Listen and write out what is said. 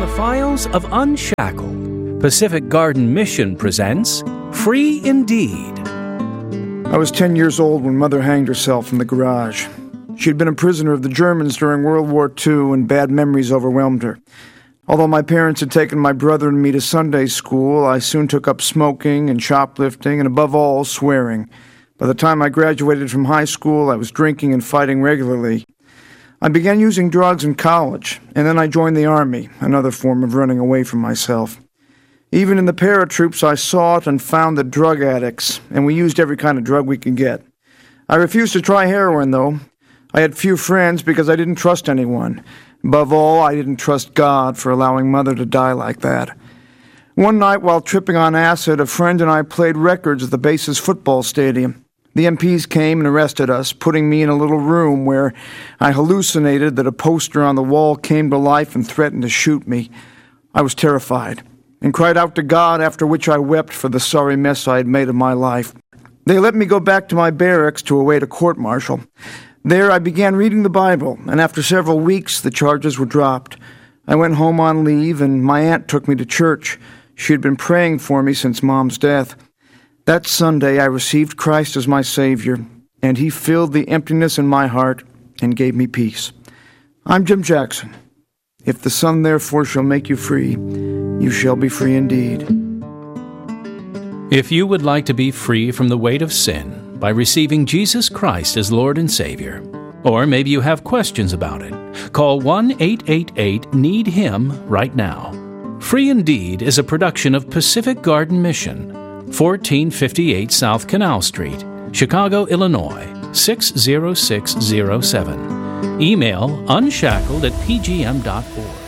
the files of Unshackled, Pacific Garden Mission presents Free Indeed. I was 10 years old when Mother hanged herself in the garage. She had been a prisoner of the Germans during World War II, and bad memories overwhelmed her. Although my parents had taken my brother and me to Sunday school, I soon took up smoking and shoplifting, and above all, swearing. By the time I graduated from high school, I was drinking and fighting regularly. I began using drugs in college, and then I joined the Army, another form of running away from myself. Even in the paratroops, I sought and found the drug addicts, and we used every kind of drug we could get. I refused to try heroin, though. I had few friends because I didn't trust anyone. Above all, I didn't trust God for allowing Mother to die like that. One night, while tripping on acid, a friend and I played records at the base's football stadium. The MPs came and arrested us, putting me in a little room where I hallucinated that a poster on the wall came to life and threatened to shoot me. I was terrified and cried out to God, after which I wept for the sorry mess I had made of my life. They let me go back to my barracks to await a court-martial. There I began reading the Bible, and after several weeks the charges were dropped. I went home on leave, and my aunt took me to church. She had been praying for me since Mom's death. That Sunday I received Christ as my Savior, and He filled the emptiness in my heart and gave me peace. I'm Jim Jackson. If the Son therefore shall make you free, you shall be free indeed. If you would like to be free from the weight of sin by receiving Jesus Christ as Lord and Savior, or maybe you have questions about it, call 1-888-NEED-HIM right now. Free Indeed is a production of Pacific Garden Mission, 1458 South Canal Street, Chicago, Illinois, 60607. Email unshackled@pgm.org.